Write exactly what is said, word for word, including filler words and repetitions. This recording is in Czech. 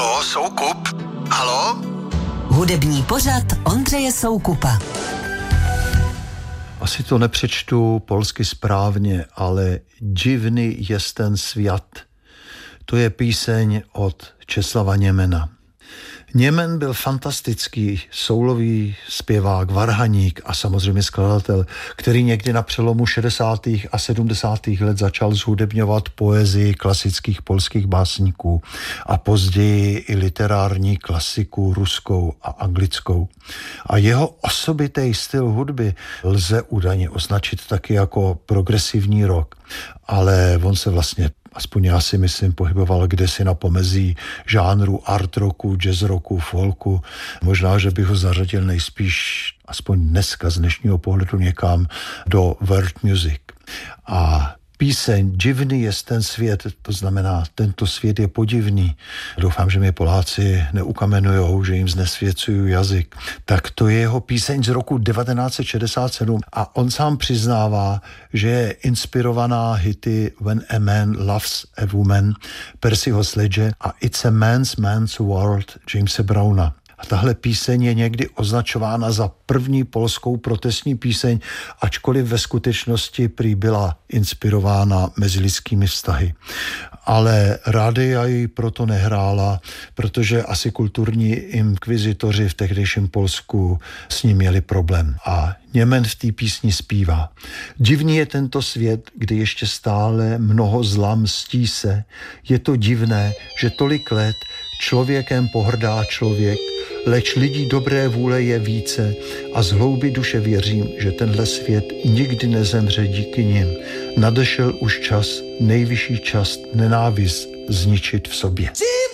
Halo, Soukup? Halo? Hudební pořad Ondřeje Soukupa. Asi to nepřečtu polsky správně, ale Dziwny jest ten svět. To je píseň od Česlava Němena. Němen byl fantastický soulový zpěvák, varhaník a samozřejmě skladatel, který někdy na přelomu šedesátých a sedmdesátých let začal zhudebňovat poezii klasických polských básníků a později i literární klasiku ruskou a anglickou. A jeho osobitý styl hudby lze údajně označit taky jako progresivní rock, ale on se vlastně aspoň já si myslím, pohyboval kdesi na pomezí žánru art rocku, jazz rocku, folku. Možná, že bych ho zařadil nejspíš, aspoň dneska z dnešního pohledu někam, do world music. A píseň Dziwny jest ten svět, to znamená, tento svět je podivný. Doufám, že mě Poláci neukamenujou, že jim znesvěcuju jazyk. Tak to je jeho píseň z roku devatenáct set šedesát sedm a on sám přiznává, že je inspirovaná hity When a Man Loves a Woman Percyho Sledge a It's a Man's Man's World Jamese Browna. A tahle píseň je někdy označována za první polskou protestní píseň, ačkoliv ve skutečnosti prý byla inspirována mezilidskými vztahy. Ale rádia ji proto nehrála, protože asi kulturní inkvizitoři v tehdejším Polsku s ním měli problém. A Němen v té písni zpívá. Divný je tento svět, kde ještě stále mnoho zla mstí se. Je to divné, že tolik let člověkem pohrdá člověk, leč lidí dobré vůle je více a z hloubi duše věřím, že tenhle svět nikdy nezemře díky nim. Nadešel už čas, nejvyšší čas nenávist zničit v sobě.